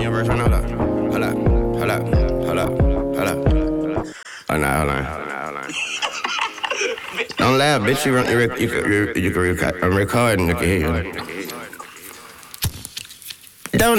Your verse right now, hold up. Hold up. Hold up. Hold up. Hold up. Hold on. Don't laugh, bitch. I'm recording. You can hear you.